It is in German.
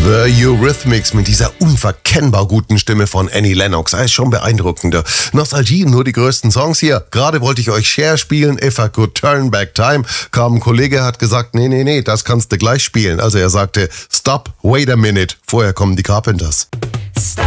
The Eurythmics mit dieser unverkennbar guten Stimme von Annie Lennox. Das ist schon beeindruckender. Nostalgie, nur die größten Songs hier. Gerade wollte ich euch Cher spielen, If I Could Turn Back Time. Kam ein Kollege, hat gesagt, nee, das kannst du gleich spielen. Also er sagte, stop, wait a minute. Vorher kommen die Carpenters.